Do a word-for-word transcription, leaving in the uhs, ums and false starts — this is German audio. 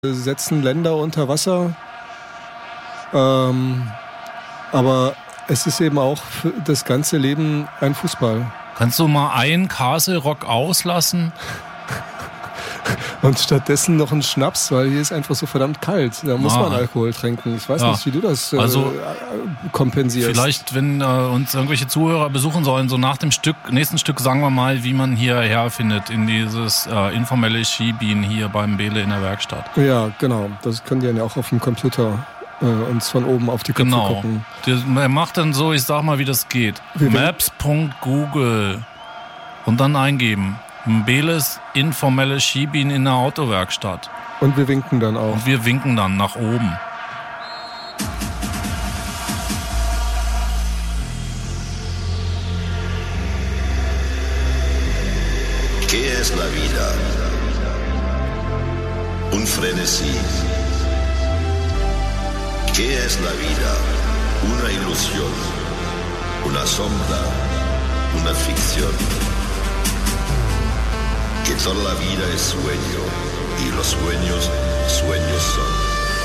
setzen Länder unter Wasser. Ähm, aber es ist eben auch für das ganze Leben ein Fußball. Kannst du mal einen Castle Rock auslassen? Und stattdessen noch einen Schnaps, weil hier ist einfach so verdammt kalt. Da muss ah. man Alkohol trinken. Ich weiß ja. nicht, wie du das äh, also, kompensierst. Vielleicht, wenn äh, uns irgendwelche Zuhörer besuchen sollen, so nach dem Stück, nächsten Stück sagen wir mal, wie man hierher findet, in dieses äh, informelle Skibienen hier beim Bele in der Werkstatt. Ja, genau. Das können die dann ja auch auf dem Computer äh, uns von oben auf die Köpfe genau. gucken. Genau. Er macht dann so, ich sag mal, wie das geht. Maps Punkt Google und dann eingeben. Beles informelle Skibienen in der Autowerkstatt. Und wir winken dann auch. Und wir winken dann nach oben. ¿Qué es la vida? Un frenesí. ¿Qué es la vida? Una ilusión, una sombra, una ficción. Que toda la vida es sueño y los sueños, sueños son.